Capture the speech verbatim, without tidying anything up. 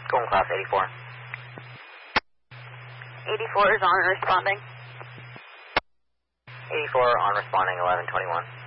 Golden Class eighty-four. eighty-four is on and responding. eighty-four on responding eleven twenty-one.